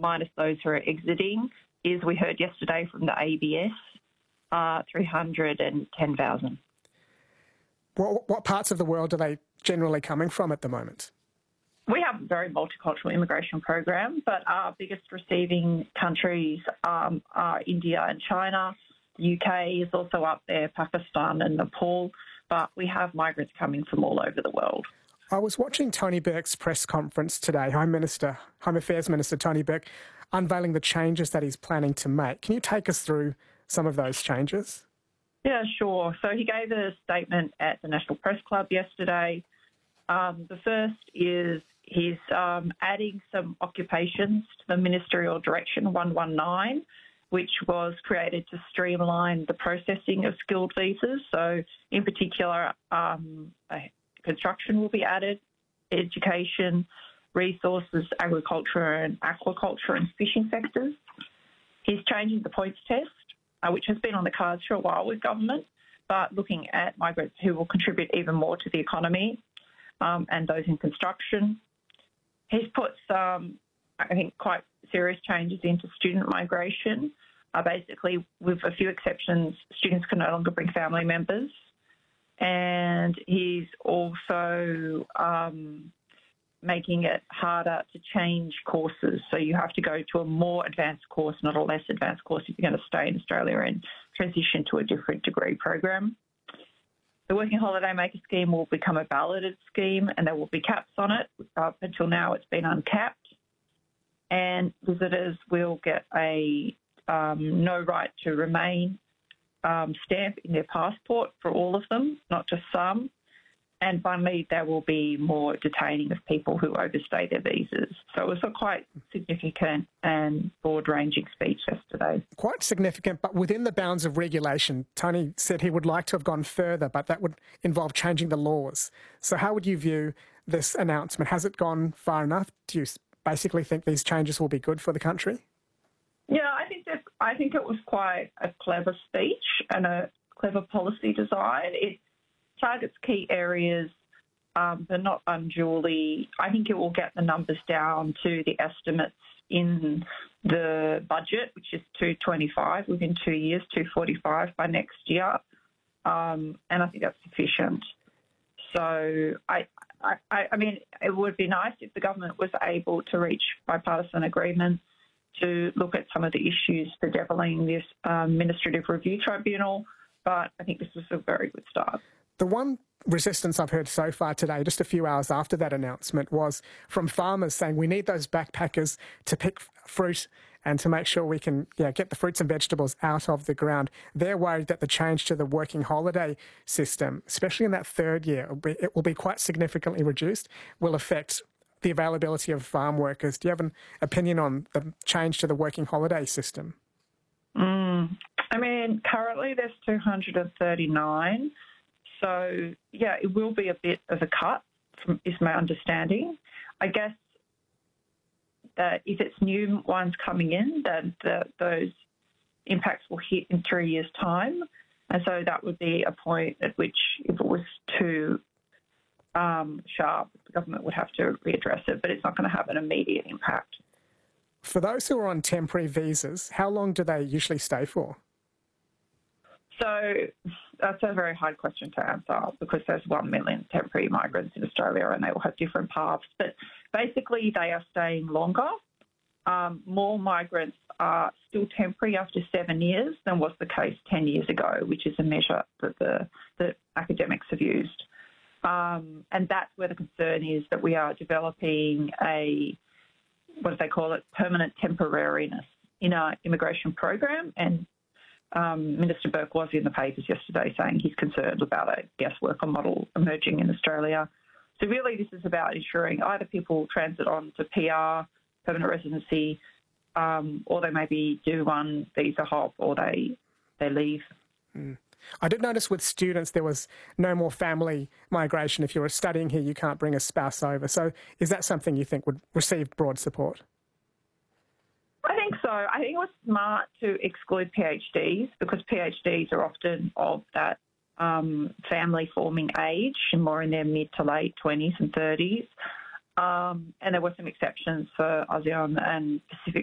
minus those who are exiting, is we heard yesterday from the ABS, 310,000. What parts of the world are they generally coming from at the moment? We have a very multicultural immigration program, but our biggest receiving countries are India and China. The UK is also up there, Pakistan and Nepal, but we have migrants coming from all over the world. I was watching Tony Burke's press conference today, Home Affairs Minister Tony Burke, unveiling the changes that he's planning to make. Can you take us through some of those changes? Yeah, sure. So he gave a statement at the National Press Club yesterday. The first is he's adding some occupations to the Ministerial Direction 119, which was created to streamline the processing of skilled visas. So in particular, construction will be added, education, resources, agriculture and aquaculture and fishing sectors. He's changing the points test, which has been on the cards for a while with government, but looking at migrants who will contribute even more to the economy and those in construction. He's put some, I think, quite serious changes into student migration. Basically, with a few exceptions, students can no longer bring family members. And he's also making it harder to change courses. So you have to go to a more advanced course, not a less advanced course, if you're going to stay in Australia and transition to a different degree program. The Working Holiday Maker scheme will become a balloted scheme and there will be caps on it. Up until now, it's been uncapped. And visitors will get a no right to remain stamp in their passport for all of them, not just some. And finally, there will be more detaining of people who overstay their visas. So it was a quite significant and broad-ranging speech yesterday. Quite significant, but within the bounds of regulation. Tony said he would like to have gone further, but that would involve changing the laws. So how would you view this announcement? Has it gone far enough? Do you basically think these changes will be good for the country? Yeah, I think it was quite a clever speech and a clever policy design. It targets key areas, but not unduly. I think it will get the numbers down to the estimates in the budget, which is 225 within 2 years, 245 by next year, and I think that's sufficient. So I mean, it would be nice if the government was able to reach bipartisan agreement to look at some of the issues bedeviling this Administrative Review Tribunal, but I think this was a very good start. The one resistance I've heard so far today, just a few hours after that announcement, was from farmers saying we need those backpackers to pick fruit and to make sure we can get the fruits and vegetables out of the ground. They're worried that the change to the working holiday system, especially in that third year, it will be quite significantly reduced, will affect the availability of farm workers. Do you have an opinion on the change to the working holiday system? I mean, currently there's 239. So, yeah, it will be a bit of a cut, is my understanding. I guess that if it's new ones coming in, then those impacts will hit in 3 years' time. And so that would be a point at which, if it was too sharp, the government would have to readdress it, but it's not going to have an immediate impact. For those who are on temporary visas, how long do they usually stay for? So that's a very hard question to answer because there's 1 million temporary migrants in Australia and they all have different paths. But basically they are staying longer. More migrants are still temporary after 7 years than was the case 10 years ago, which is a measure that the academics have used. And that's where the concern is, that we are developing what do they call it, permanent temporariness in our immigration program. And Minister Burke was in the papers yesterday saying he's concerned about a guest worker model emerging in Australia. So really this is about ensuring either people transit on to PR, permanent residency, or they maybe do one visa hop or they leave. I did notice with students there was no more family migration. If you were studying here, you can't bring a spouse over. So is that something you think would receive broad support? I think so. I think it was smart to exclude PhDs because PhDs are often of that family-forming age and more in their mid to late 20s and 30s. And there were some exceptions for ASEAN and Pacific